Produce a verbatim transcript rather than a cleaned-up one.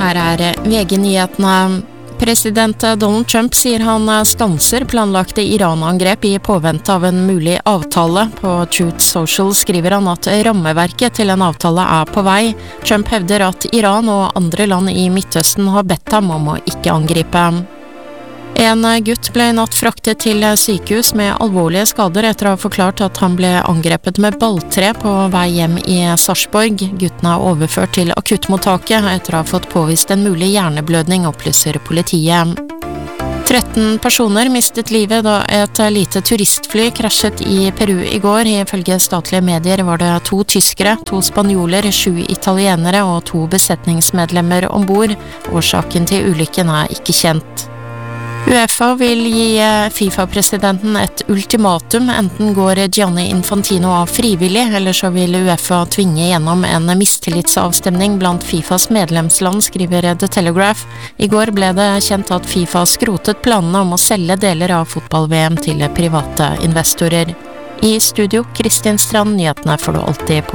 Her er V G-nyhetene. President Donald Trump sier han stanser planlagte Iran-angrep i påvente av en mulig avtale. På Truth Social skriver han at rammeverket til en avtale er på vei. Trump hevder at Iran og andre land i Midtøsten har bedt ham om å ikke angripe. En gutt ble i natt fraktet til sykehus med alvorlige skader etter å ha forklart at han ble angrepet med balltre på vei hjem i Sarpsborg. Gutten er overført til akuttmottaket etter å ha fått påvist en mulig hjerneblødning, opplyser politiet. tretten personer mistet livet da et lite turistfly krasjet i Peru i går. Ifølge statlige medier var det to tyskere, to spanjoler, sju italienere og to besetningsmedlemmer ombord. Årsaken til ulykken er ikke kjent. UEFA vil gi FIFA-presidenten et ultimatum, enten går Gianni Infantino av frivillig, eller så vil UEFA tvinge gjennom en mistillitsavstemning blant FIFAs medlemsland, skriver The Telegraph. I går ble det kjent at FIFA skrotet planene om å selge deler av fotball-V M til private investorer. I studio, Kristin Strand, nyhetene får du alltid på